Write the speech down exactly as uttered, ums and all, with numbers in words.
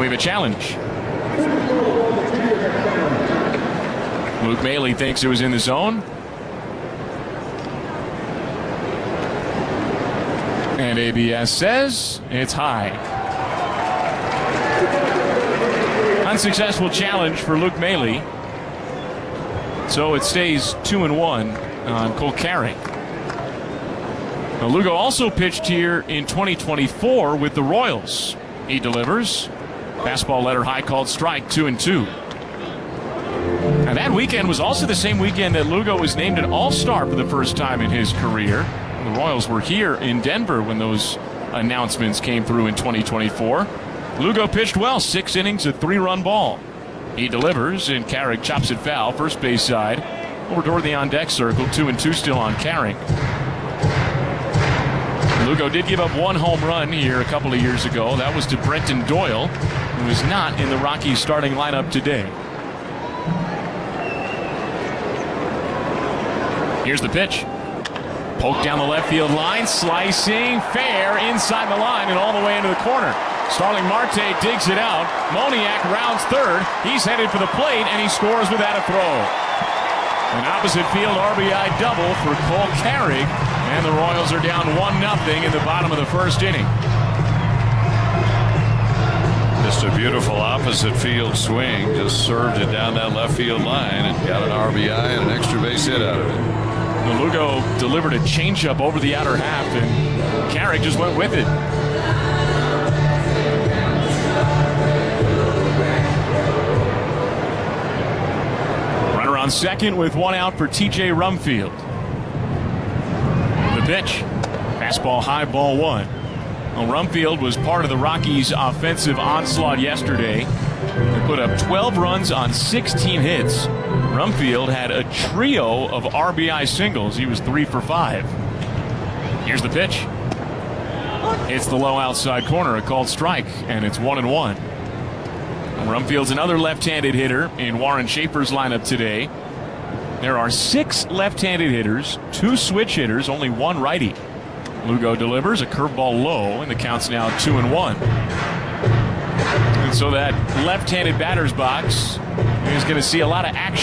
have a challenge. Luke Maile thinks it was in the zone. And A B S says it's high. Unsuccessful challenge for Luke Maile. So it stays two and one on Cole Carrick. Now, Lugo also pitched here in twenty twenty-four with the Royals. He delivers. Fastball letter high, called strike, two and two. Now that weekend was also the same weekend that Lugo was named an All-Star for the first time in his career. The Royals were here in Denver when those announcements came through in twenty twenty-four. Lugo pitched well, six innings, a three-run ball. He delivers, and Carrick chops it foul, first base side, over toward the on-deck circle, two and two still on Carrick. Lugo did give up one home run here a couple of years ago. That was to Brenton Doyle, who is not in the Rockies starting lineup today. Here's the pitch. Poked down the left field line, slicing, fair, inside the line and all the way into the corner. Starling Marte digs it out. Moniak rounds third. He's headed for the plate, and he scores without a throw. An opposite field R B I double for Cole Carrick, and the Royals are down one nothing in the bottom of the first inning. Just a beautiful opposite field swing. Just served it down that left field line and got an R B I and an extra base hit out of it. Lugo delivered a changeup over the outer half, and Carrick just went with it. Runner on second with one out for T J Rumfield. The pitch. Fastball high, ball one. Well, Rumfield was part of the Rockies' offensive onslaught yesterday. They put up twelve runs on sixteen hits. Rumfield had a trio of R B I singles. He was three for five. Here's the pitch. It's the low outside corner, a called strike, and it's one and one. Rumfield's another left-handed hitter in Warren Schaefer's lineup today. There are six left-handed hitters, two switch hitters, only one righty. Lugo delivers a curveball low, and the count's now two and one. And so that left-handed batter's box is going to see a lot of action.